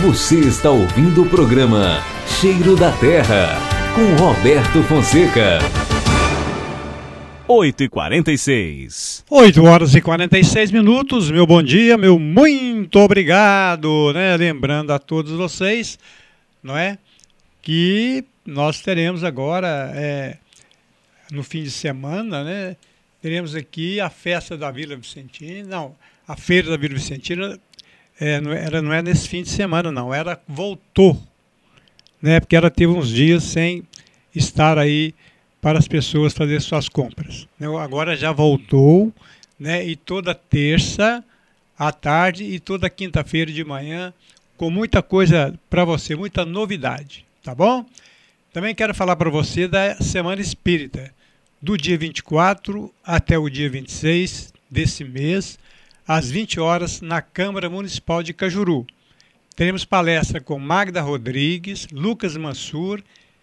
Você está ouvindo o programa Cheiro da Terra, com Roberto Fonseca. 8h46. 8h46, meu bom dia, meu muito obrigado, né? Lembrando a todos vocês, não é? Que nós teremos agora, no fim de semana, né? Teremos aqui a festa da Vila Vicentina, a feira da Vila Vicentina, não é nesse fim de semana, não, voltou, né? Porque ela teve uns dias sem estar aí para as pessoas fazerem suas compras. Agora já voltou, né? E toda terça à tarde e toda quinta-feira de manhã, com muita coisa para você, muita novidade, tá bom? Também quero falar para você da Semana Espírita, do dia 24 até o dia 26 desse mês, às 20 horas, na Câmara Municipal de Cajuru. Teremos palestra com Magda Rodrigues, Lucas Mansur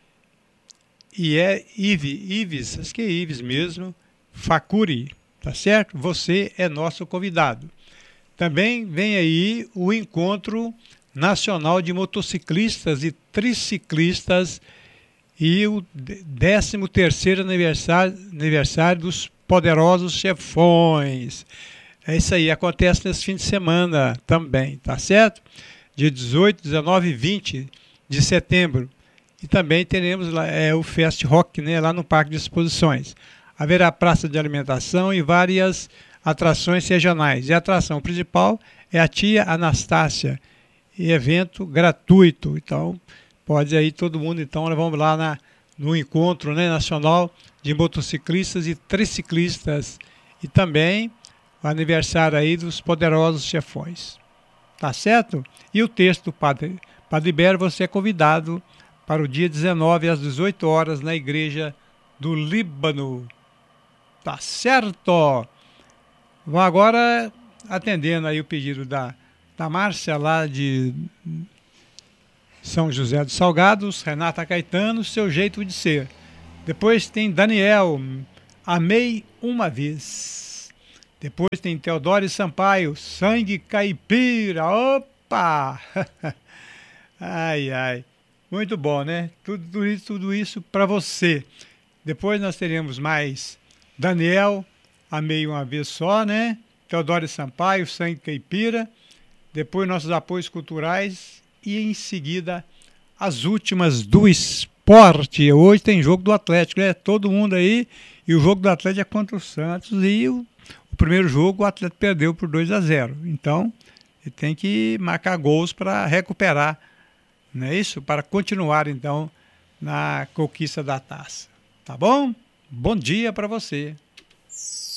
e Ives, acho que é Ives mesmo, Facuri, tá certo? Você é nosso convidado. Também vem aí o Encontro Nacional de Motociclistas e Triciclistas e o 13º aniversário dos Poderosos Chefões. É isso aí, acontece nesse fim de semana também, tá certo? Dia 18, 19 e 20 de setembro. E também teremos lá, o Fest Rock, né, lá no Parque de Exposições. Haverá praça de alimentação e várias atrações regionais. E a atração principal é a Tia Anastácia, e evento gratuito. Então, pode aí todo mundo, então, nós vamos lá no encontro, né, nacional de motociclistas e triciclistas. E também o aniversário aí dos Poderosos Chefões. Tá certo? E o texto do Padre Ibero, você é convidado para o dia 19 às 18 horas na Igreja do Líbano. Tá certo? Vou agora atendendo aí o pedido da Márcia lá de São José dos Salgados, Renata Caetano, Seu Jeito de Ser. Depois tem Daniel, Amei Uma Vez. Depois tem Teodoro Sampaio, Sangue Caipira. Opa! Ai, ai. Muito bom, né? Tudo isso para você. Depois nós teremos mais Daniel, Amei Uma Vez Só, né? Teodoro Sampaio, Sangue Caipira. Depois nossos apoios culturais e em seguida as últimas do esporte. Hoje tem jogo do Atlético, né? Todo mundo aí. E o jogo do Atlético é contra o Santos. E o primeiro jogo o Atlético perdeu por 2-0. Então, ele tem que marcar gols para recuperar, não é isso? Para continuar, então, na conquista da taça. Tá bom? Bom dia para você.